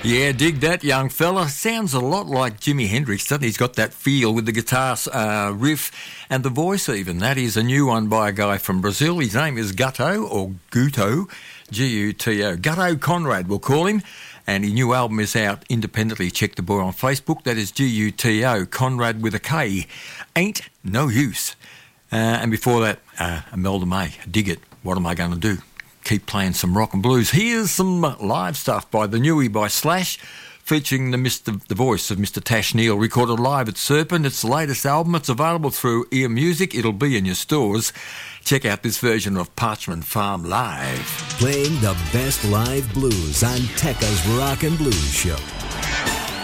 Yeah, dig that, young fella. Sounds a lot like Jimi Hendrix, doesn't he? He's got that feel with the guitar riff and the voice even. That is a new one by a guy from Brazil. His name is Gutto, or Guto, G-U-T-O. Gutto Conrad, we'll call him. And his new album is out independently. Check the boy on Facebook. That is G-U-T-O, Conrad with a K. Ain't No Use. And before that, Imelda May, Dig It. What am I going to do? Keep playing some rock and blues. Here's some live stuff by the Newie by Slash, featuring the voice of Mr. Tash Neal, recorded live at Serpent. It's the latest album. It's available through Ear Music. It'll be in your stores. Check out this version of Parchment Farm Live. Playing the best live blues on Tekka's Rock and Blues Show.